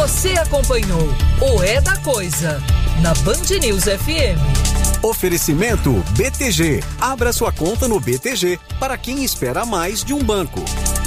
Você acompanhou o É da Coisa na Band News FM. Oferecimento BTG. Abra sua conta no BTG para quem espera mais de um banco.